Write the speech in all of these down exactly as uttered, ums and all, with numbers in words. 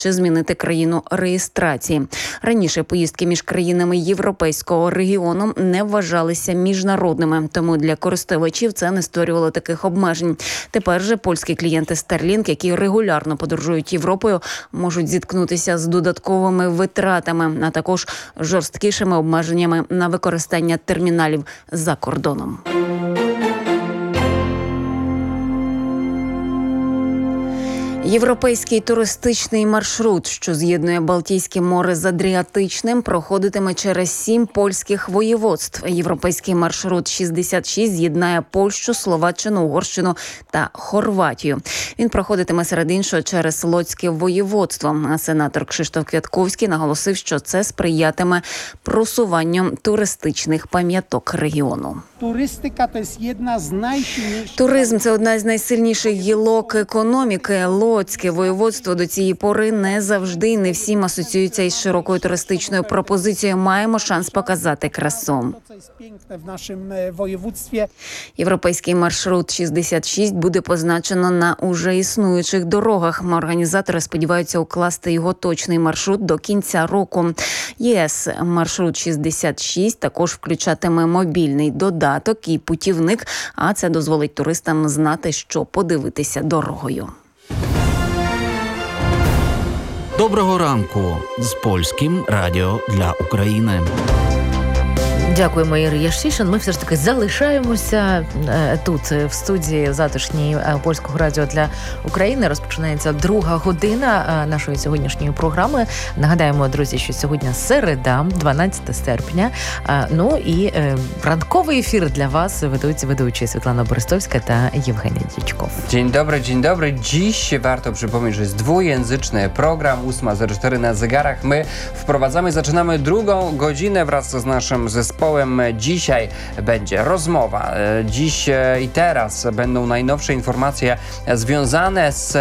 чи змінити країну реєстрації. Раніше поїздки між країнами європейського регіону не вважалися міжнародними, тому для користувачів це не створювало таких обмежень. Тепер же польські клієнти Starlink, які регулярно подорожують Європою, можуть зіткнутися з додатковими витратами, а також жорсткішими обмеженнями на використання терміналів за кордоном. Європейський туристичний маршрут, що з'єднує Балтійське море з Адріатичним, проходитиме через сім польських воєводств. Європейський маршрут шістдесят шість з'єднає Польщу, Словаччину, Угорщину та Хорватію. Він проходитиме серед іншого через Лодське воєводство. А сенатор Кшиштоф Квятковський наголосив, що це сприятиме просуванню туристичних пам'яток регіону. Туристика – це одна з найсильніших... Туризм – це одна з найсильніших гілок економіки. Лодське воєводство до цієї пори не завжди і не всім асоціюється із широкою туристичною пропозицією. Маємо шанс показати красу. Європейський маршрут шістдесят шість буде позначено на уже існуючих дорогах. Організатори сподіваються укласти його точний маршрут до кінця року. ЄС маршрут шістдесят шість також включатиме мобільний додаток і путівник, а це дозволить туристам знати, що подивитися дорогою. Доброго ранку з Польським радіо для України. Дякуємо, Ірі Яшишин. Ми все ж таки залишаємося тут, в студії затишній Польського радіо для України. Розпочинається друга година нашої сьогоднішньої програми. Нагадаємо, друзі, що сьогодні середа, дванадцяте серпня. Ну і ранковий ефір для вас ведуть ведучі Світлана Борисовська та Євгеній Дічков. Dzień dobry, dzień dobry. Dziś warto przypomnieć, że jest dwujęzyczny program, ósma zero cztery na zegarach. My wprowadzamy i zaczynamy drugą godzinę wraz z naszym zespołem. Dzisiaj będzie rozmowa. Dziś i teraz będą najnowsze informacje związane z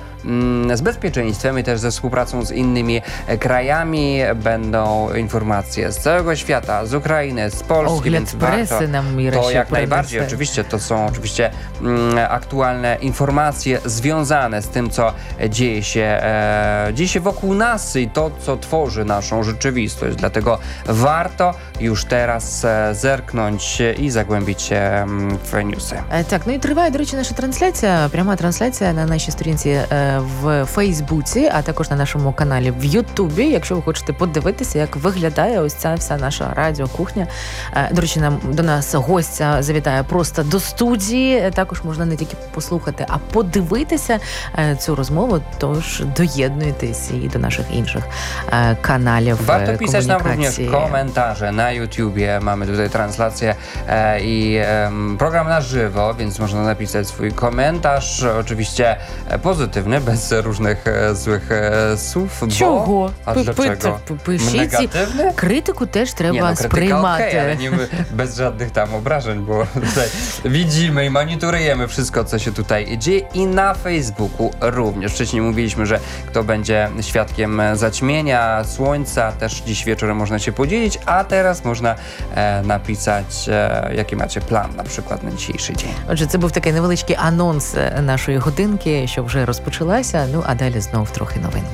z bezpieczeństwem i też ze współpracą z innymi krajami. Będą informacje z całego świata, z Ukrainy, z Polski, Ogląd więc warto nam to jak najbardziej. Oczywiście to są oczywiście mm, aktualne informacje związane z tym, co dzieje się, e, dzieje się wokół nas i to, co tworzy naszą rzeczywistość. Dlatego warto już teraz e, zerknąć i zagłębić się w newsy. E, tak, no i триває, до речі, наша трансляція, пряма трансляція на нашій сторінці е, в Фейсбуці, а також на нашому каналі в Ютубі, якщо ви хочете подивитися, як виглядає ось ця вся наша радіокухня. До речі, нам до нас гостя завітає просто до студії, також можна не тільки послухати, а подивитися цю розмову, тож доєднуйтесь і до нашych інших kanałów Warto pisać nam również komentarze na YouTubie. Mamy tutaj translację e, i e, program na żywo, więc można napisać swój komentarz, oczywiście pozytywny, bez różnych e, złych e, słów. Чого? Bo... A dlaczego? Пишіть. Negatywny? Критику теж треба nie, no, krytyka сприймати. okej, ale nie bez żadnych tam obrażeń, bo tutaj widzimy i monitorujemy wszystko, co się tutaj dzieje i na Facebooku również. Wcześniej mówiliśmy, że kto będzie świadkiem zaćmienia słońca, też dziś wieczorem można się podzielić, a teraz można e, napisać, e, jaki macie plan na przykład na dzisiejszy dzień. Отже, це був такий невеличкий анонс нашої годинки, що вже розпочалася. Ну, а далі знов трохи новин.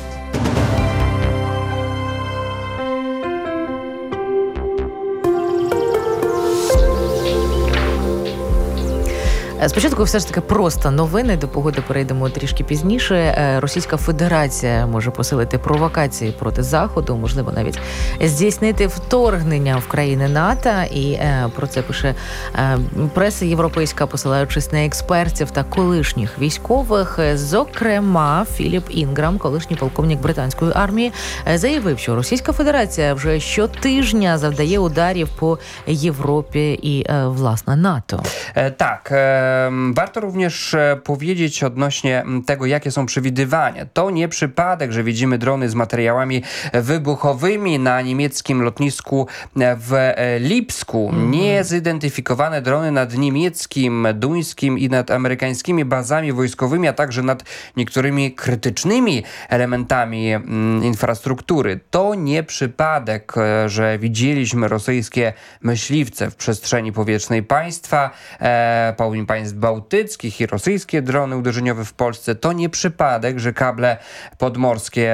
Спочатку все ж таки просто новини, до погоди перейдемо трішки пізніше. Російська Федерація може посилити провокації проти Заходу, можливо, навіть здійснити вторгнення в країни НАТО, і про це пише преса європейська, посилаючись на експертів та колишніх військових. Зокрема, Філіп Інграм, колишній полковник британської армії, заявив, що Російська Федерація вже щотижня завдає ударів по Європі і, власне, НАТО. Tak, warto również powiedzieć odnośnie tego, jakie są przewidywania. To nie przypadek, że widzimy drony z materiałami wybuchowymi na niemieckim lotnisku w Lipsku. Mm. Niezidentyfikowane drony nad niemieckim, duńskim i nad amerykańskimi bazami wojskowymi, a także nad niektórymi krytycznymi elementami infrastruktury. To nie przypadek, że widzieliśmy rosyjskie myśliwce w przestrzeni powietrznej państwa. E, powinien Państwu państw bałtyckich i rosyjskie drony uderzeniowe w Polsce. To nie przypadek, że kable podmorskie